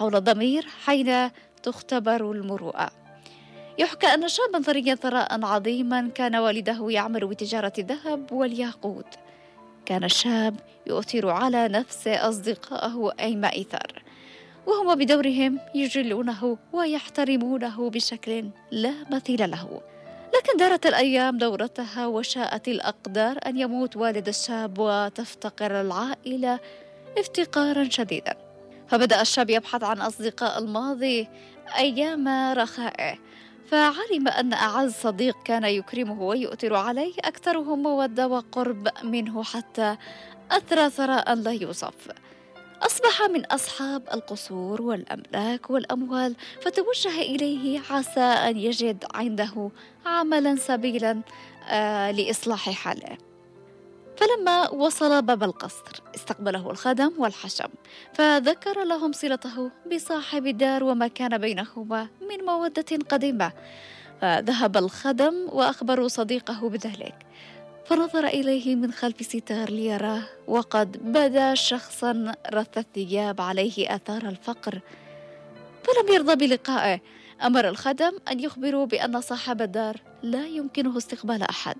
حول الضمير حين تختبر المروءة. يحكى أن شابا ثريا ثراء عظيما كان والده يعمل بتجارة الذهب والياقوت. كان الشاب يؤثر على نفس أصدقائه أيما إيثار، وهم بدورهم يجلونه ويحترمونه بشكل لا مثيل له. لكن دارت الأيام دورتها وشاءت الأقدار أن يموت والد الشاب وتفتقر العائلة افتقارا شديدا. فبدأ الشاب يبحث عن أصدقاء الماضي أيام رخائه، فعلم أن أعز صديق كان يكرمه ويؤثر عليه أكثرهم مودة وقرب منه حتى أثرى ثراء لا يوصف. أصبح من أصحاب القصور والأملاك والأموال، فتوجه إليه عسى أن يجد عنده عملا سبيلا لإصلاح حاله. فلما وصل باب القصر استقبله الخدم والحشم، فذكر لهم صلته بصاحب الدار وما كان بينهما من مودة قديمة. فذهب الخدم وأخبروا صديقه بذلك، فنظر إليه من خلف ستار ليراه، وقد بدا شخصا رث الثياب عليه آثار الفقر. فلم يرضى بلقائه، أمر الخدم أن يخبروا بأن صاحب الدار لا يمكنه استقبال أحد.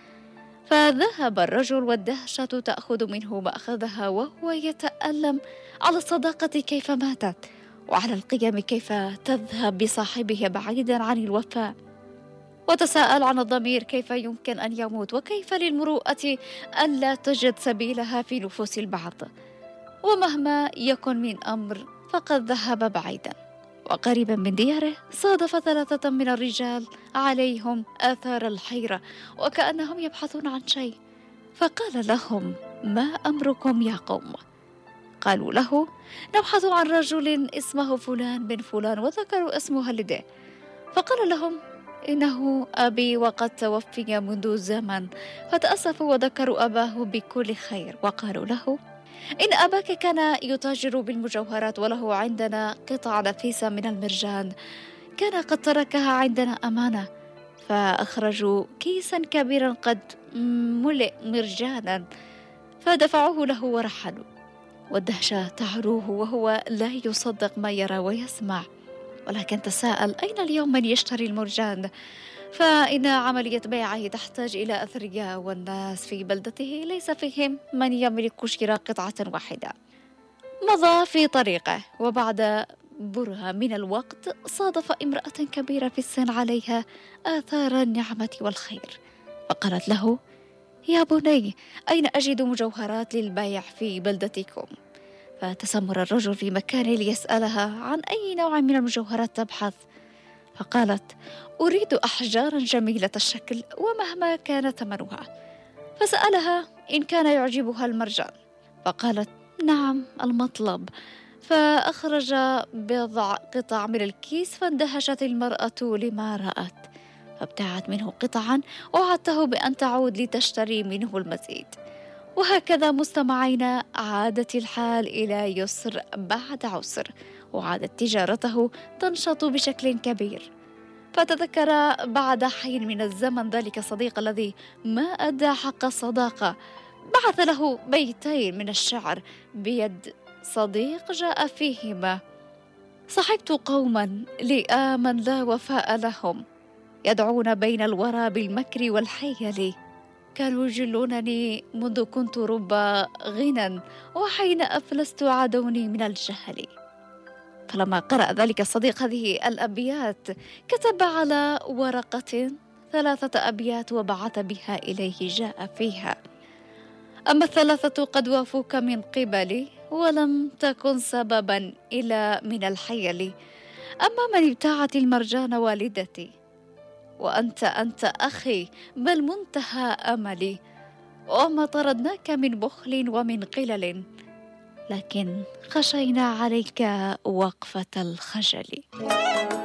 فذهب الرجل والدهشة تأخذ منه ما أخذها، وهو يتألم على الصداقة كيف ماتت، وعلى القيم كيف تذهب بصاحبه بعيدا عن الوفاء. وتساءل عن الضمير كيف يمكن أن يموت، وكيف للمروءة ألا تجد سبيلها في نفوس البعض. ومهما يكن من أمر فقد ذهب بعيدا، وقريبا من دياره صادف 3 من الرجال عليهم آثار الحيرة وكأنهم يبحثون عن شيء. فقال لهم: ما أمركم يا قوم؟ قالوا له: نبحث عن رجل اسمه فلان بن فلان، وذكروا اسم والده. فقال لهم: إنه أبي وقد توفي منذ زمن. فتأسفوا وذكروا أباه بكل خير، وقالوا له: إن أباك كان يتاجر بالمجوهرات، وله عندنا قطع نفيسة من المرجان، كان قد تركها عندنا أمانة. فأخرجوا كيسا كبيرا قد ملئ مرجانا، فدفعوه له ورحلوا. والدهشة تعروه وهو لا يصدق ما يرى ويسمع، ولكن تساءل: أين اليوم من يشتري المرجان؟ فإن عملية بيعه تحتاج إلى أثرياء، والناس في بلدته ليس فيهم من يملك شراء قطعة واحدة. مضى في طريقه، وبعد برهة من الوقت صادف امرأة كبيرة في السن عليها آثار النعمة والخير، فقالت له: يا بني، أين أجد مجوهرات للبيع في بلدتكم؟ فتسمر الرجل في مكانه ليسألها عن أي نوع من المجوهرات تبحث. فقالت: أريد أحجارا جميلة الشكل ومهما كان ثمنها. فسألها إن كان يعجبها المرجان، فقالت: نعم، المطلب. فأخرج بضع قطع من الكيس، فاندهشت المرأة لما رأت، فابتاعت منه قطعا ووعدته بأن تعود لتشتري منه المزيد. وهكذا مستمعينا عادت الحال إلى يسر بعد عسر، وعادت تجارته تنشط بشكل كبير. فتذكر بعد حين من الزمن ذلك الصديق الذي ما أدى حق الصداقة، بعث له بيتين من الشعر بيد صديق جاء فيهما: صحبت قوما لآما لا وفاء لهم، يدعون بين الورى بالمكر والحيل، كانوا يجلونني منذ كنت رب غنى، وحين أفلست عادوني من الجهل. فلما قرأ ذلك الصديق هذه الأبيات، كتب على ورقة 3 أبيات وبعث بها إليه، جاء فيها: أما 3 قد وافوك من قبلي، ولم تكن سببا إلى من الحيل. أما من ابتاعت المرجان والدتي، وأنت أخي بل منتهى أملي. وما طردناك من بخل ومن قلل، لكن خشينا عليك وقفة الخجل.